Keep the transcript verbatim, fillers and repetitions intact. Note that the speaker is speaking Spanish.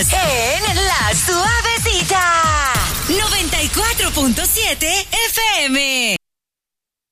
en La Suavecita. noventa y cuatro punto siete F M.